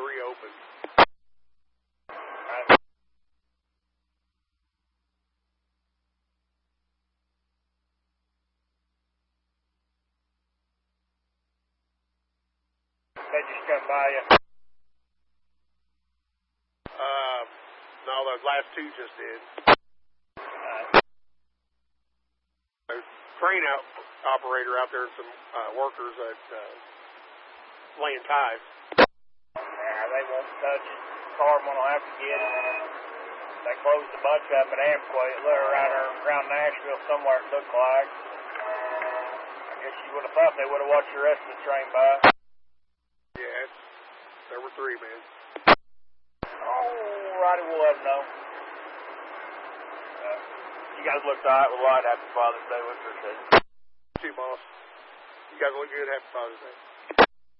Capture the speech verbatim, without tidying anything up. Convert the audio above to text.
three open. Right. They just come by you. Uh, no, those last two just did. Right. There's a crane out, operator out there and some uh, workers that uh, laying ties. Yeah, they won't touch it. Carmen will have to get it. They closed a bunch up at Amquay. They're around, around Nashville somewhere, it looked like. I guess you would have thought they would have watched the rest of the train by. Yes, there were three, man. Oh, righty, we'll let them know. Uh, you guys looked all right with light after Father's Day. We appreciate it. Two, boss. You guys look good. Happy Father's Day.